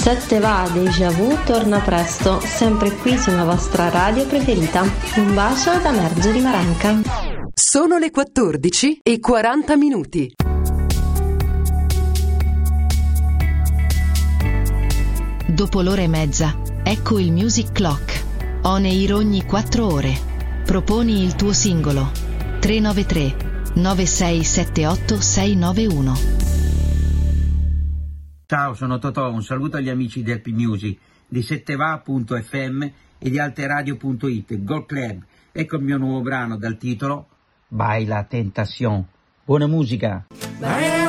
7 va Déjà Vu torna presto, sempre qui sulla vostra radio preferita. Un bacio da Margherita Maranca. Sono le 14:40. Dopo l'ora e mezza, ecco il Music Clock. On air ogni 4 ore. Proponi il tuo singolo. 393 9678 691. Ciao, sono Totò, un saluto agli amici di Happy Music, di setteva.fm e di alteradio.it, Gold Club. Ecco il mio nuovo brano dal titolo Baila Tentación. Buona musica!